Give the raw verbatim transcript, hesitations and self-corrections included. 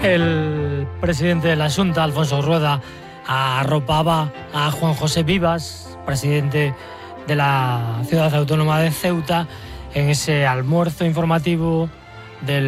El presidente de la Xunta, Alfonso Rueda, arropaba a Juan José Vivas, presidente de la Ciudad Autónoma de Ceuta, en ese almuerzo informativo del